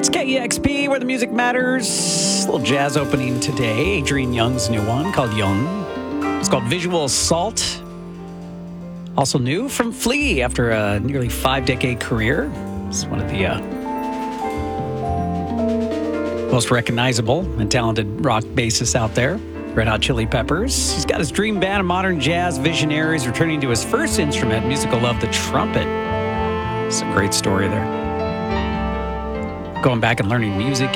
KEXP, where the music matters. A little jazz opening today. Adrian Young's new one called Young. It's called Visual Assault. Also new from Flea after a nearly 5-decade career. It's one of the most recognizable and talented rock bassists out there. Red Hot Chili Peppers. He's got his dream band of modern jazz visionaries returning to his first instrument, musical love, the trumpet. It's a great story there. Going back and learning music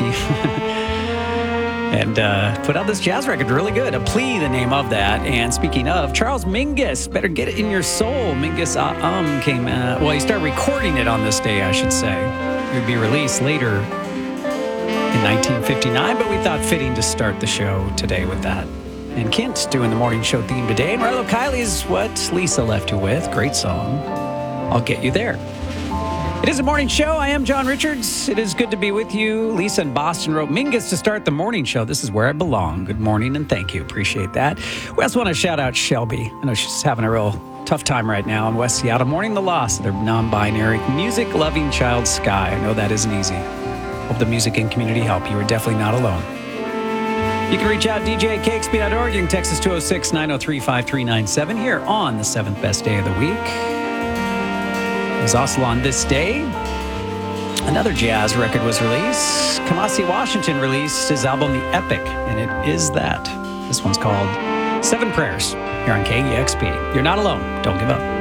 and put out this jazz record, really good. A Plea, the name of that. And speaking of, Charles Mingus, Better Get It in Your Soul. Mingus came, he started recording it on this day, I should say. It would be released later in 1959, but we thought fitting to start the show today with that. And Kent doing the morning show theme today. And Rilo Kiley's What Lisa Left You With. Great song. I'll Get You There. It is a morning show. I am John Richards. It is good to be with you. Lisa in Boston wrote Mingus to start the morning show. This is where I belong. Good morning and thank you. Appreciate that. We also want to shout out Shelby. I know she's having a real tough time right now in West Seattle, mourning the loss of their non-binary, music-loving child, Sky. I know that isn't easy. Hope the music and community help. You are definitely not alone. You can reach out, DJ at KXP.org. You can text us 206-903-5397 here on the 7th best day of the week. It was also on this day. Another jazz record was released. Kamasi Washington released his album, The Epic, and it is that. This one's called Seven Prayers here on KEXP. You're not alone. Don't give up.